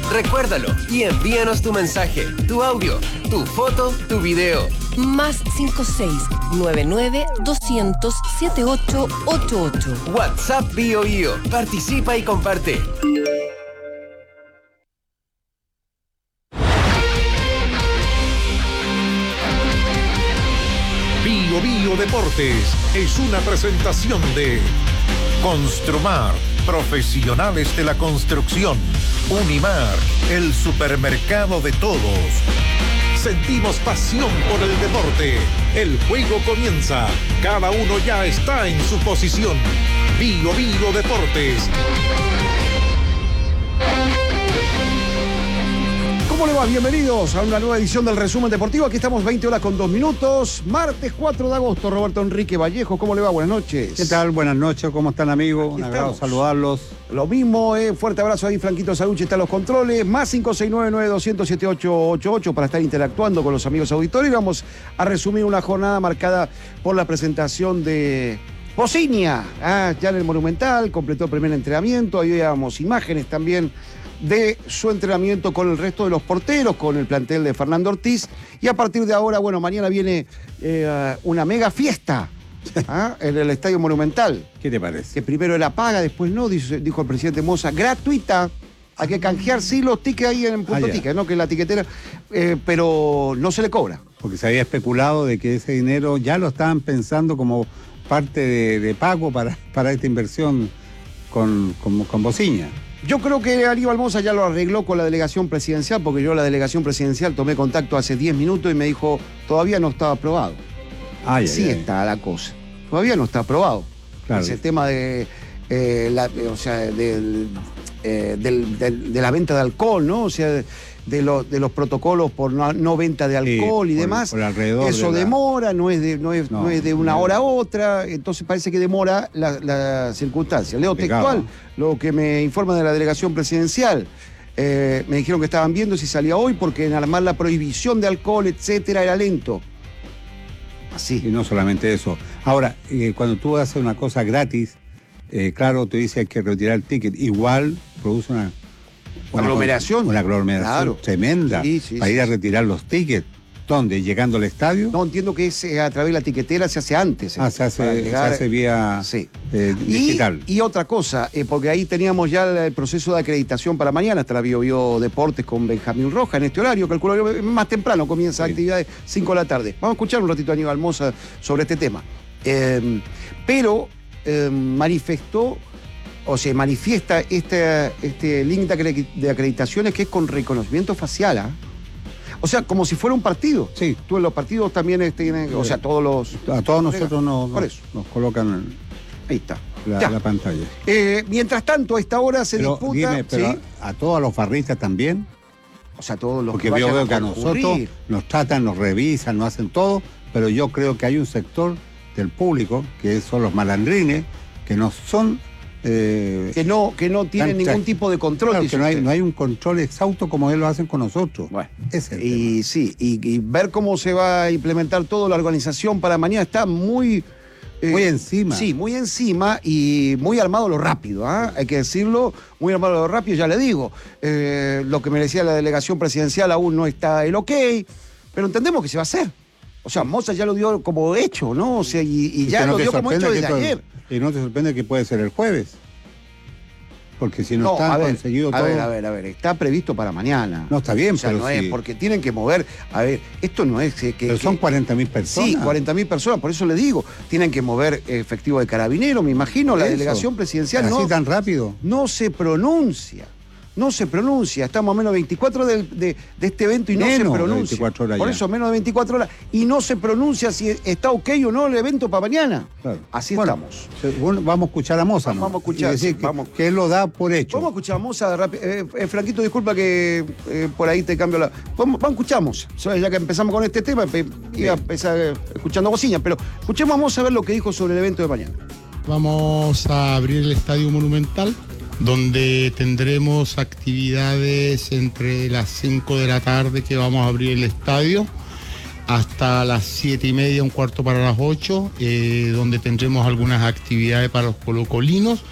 Recuérdalo y envíanos tu mensaje, tu audio, tu foto, tu video. Más 56-99-200-7888. WhatsApp Bio. Participa y comparte. Bio Deportes es una presentación de Construmar, profesionales de la construcción. Unimar, el supermercado de todos. Sentimos pasión por el deporte. El juego comienza. Cada uno ya está en su posición. Bio Deportes. ¿Cómo le va? Bienvenidos a una nueva edición del Resumen Deportivo. Aquí estamos 20 horas con 2 minutos. Martes 4 de agosto. Roberto Enrique Vallejo, ¿cómo le va? Buenas noches. ¿Qué tal? Buenas noches. ¿Cómo están, amigos? Un agrado saludarlos. Lo mismo, fuerte abrazo ahí, Franquito Salucci está en los controles. Más 5699-200-7888 para estar interactuando con los amigos auditores. Y vamos a resumir una jornada marcada por la presentación de Bocinia. Ya en el Monumental, completó el primer entrenamiento. Ahí veíamos imágenes también de su entrenamiento con el resto de los porteros, con el plantel de Fernando Ortiz. Y a partir de ahora, bueno, mañana viene una mega fiesta en el Estadio Monumental. ¿Qué te parece? Que primero era paga, después no, dijo el presidente Moza, gratuita. Hay que canjear, sí, los tickets ahí en Punto Ticket, ¿no? Que es la tiquetera, pero no se le cobra. Porque se había especulado de que ese dinero ya lo estaban pensando como parte de pago para esta inversión con Bocinia. Yo creo que Aníbal Moza ya lo arregló con la delegación presidencial, porque yo la delegación presidencial tomé contacto hace 10 minutos y me dijo, todavía no está aprobado. Está la cosa. Todavía no está aprobado. Claro. Ese tema de la venta de alcohol, ¿no? O sea, de los protocolos por no venta de alcohol y demás. Por eso demora, no es de una hora a otra, entonces parece que demora la circunstancia. Leo textual lo que me informa de la delegación presidencial. Me dijeron que estaban viendo si salía hoy porque en armar la prohibición de alcohol, etcétera, era lento. Así. Y no solamente eso. Ahora, cuando tú haces una cosa gratis, claro, te dice hay que retirar el ticket. Igual produce una aglomeración claro, tremenda para ir a retirar los tickets. ¿Dónde? ¿Llegando al estadio? No, entiendo que es a través de la tiquetera, se hace antes. Se hace vía digital. Y otra cosa, porque ahí teníamos ya el proceso de acreditación para mañana, hasta la Bio Deportes con Benjamín Roja en este horario, calculo yo, más temprano comienza actividades 5 de la tarde. Vamos a escuchar un ratito a Aníbal Moza sobre este tema. Manifiesta este link de acreditaciones que es con reconocimiento facial, O sea, como si fuera un partido. Sí. Tú en los partidos también tienen, o sea, todos los... A todos nosotros nos colocan ahí está. La pantalla. Mientras tanto, a esta hora se disputa... Dime, pero ¿sí? a todos los barristas también. O sea, todos los porque yo veo que a nosotros nos tratan, nos revisan, nos hacen todo, pero yo creo que hay un sector del público, que son los malandrines, que no son... que no tienen ningún tipo de control. Claro, que no hay un control exhausto como ellos lo hacen con nosotros. Bueno, y ver cómo se va a implementar toda la organización para mañana está muy encima. Sí, muy encima y muy armado a lo rápido, hay que decirlo, muy armado a lo rápido, ya le digo. Lo que me decía la delegación presidencial aún no está el ok, pero entendemos que se va a hacer. O sea, Moza ya lo dio como hecho, ¿no? O sea, y ya lo dio como hecho desde ayer. Y no te sorprende que puede ser el jueves. Porque si no está conseguido todo... A ver, está previsto para mañana. No, está bien, o sea, pero no es porque tienen que mover... A ver, esto no es pero son 40.000 personas. Sí, 40.000 personas, por eso le digo. Tienen que mover efectivo de carabinero, me imagino, la delegación presidencial. ¿Así tan rápido? No se pronuncia. Estamos a menos de 24 de este evento y no se pronuncia. 24 horas por ya. eso, menos de 24 horas. Y no se pronuncia si está ok o no el evento para mañana. Claro. Así estamos. Vamos a escuchar a Moza. Vamos a escuchar. Que él lo da por hecho. Vamos a escuchar a Moza rápido. Franquito, disculpa que por ahí te cambio la... Vamos a escuchar a Moza. Ya que empezamos con este tema, iba a empezar escuchando Bocinia, pero escuchemos a Moza a ver lo que dijo sobre el evento de mañana. Vamos a abrir el Estadio Monumental, donde tendremos actividades entre las 5 de la tarde, que vamos a abrir el estadio, hasta las 7:30, 7:45, 7:45, donde tendremos algunas actividades para los colocolinos.